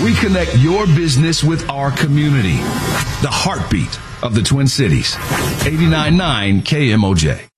We connect your business with our community. The heartbeat of the Twin Cities. 89.9 KMOJ.